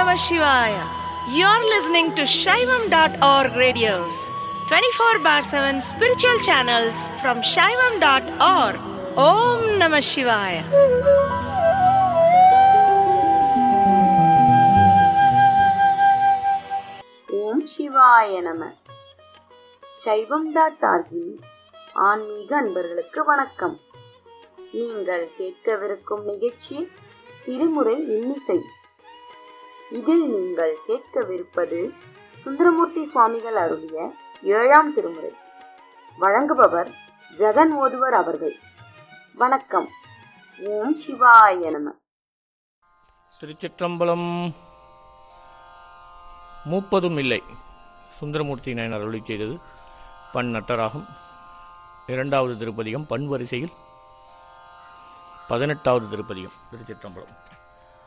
Namah Shivaya. You're listening to Shaivam.org radios, 24 bar 7 spiritual channels from Shaivam.org. Om Namah Shivaya. ஓம் சிவாய நம. சைவம்.org-இன் ஆன்மீக அன்பர்களுக்கு வணக்கம். நீங்கள் கேட்கவிருக்கும் நிகழ்ச்சி திருமுறை இன்னிசை. இதில் நீங்கள் கேட்கவிருப்பது சுந்தரமூர்த்தி சுவாமிகள் அருளிய 7ஆம் திருமுறை. வழங்குபவர் ஜெகன் ஓதுவர் அவர்கள். வணக்கம். ஓம் சிவாய நம. திருச்சிற்றம்பலம். மூப்பதும் இல்லை சுந்தரமூர்த்தி நாயனார் அருளி செய்தது. பண் நட்டராகம். 2வது திருப்பதிகம். பண் வரிசையில் 18வது திருப்பதிகம். திருச்சிற்றம்பலம்.